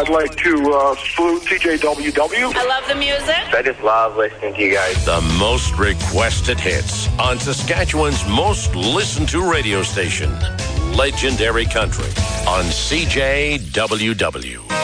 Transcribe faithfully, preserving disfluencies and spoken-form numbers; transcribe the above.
I'd like to uh, salute C J W W. I love the music. I just love listening to you guys. The most requested hits on Saskatchewan's most listened to radio station, Legendary Country, on C J W W.